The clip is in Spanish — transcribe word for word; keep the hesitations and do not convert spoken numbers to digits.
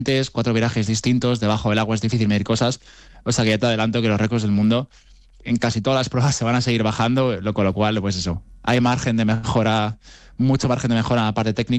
cuatro virajes distintos, debajo del agua es difícil medir cosas, o sea que ya te adelanto que los récords del mundo en casi todas las pruebas se van a seguir bajando, lo, con lo cual, pues eso, hay margen de mejora, mucho margen de mejora en la parte técnica.